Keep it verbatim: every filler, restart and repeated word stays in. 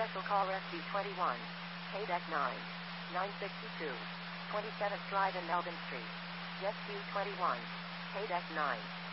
Special Caller S B twenty-one. K D E C nine. nine sixty-two. twenty-seventh Drive in Melbourne Street. Yes Q twenty-one. K D E C nine.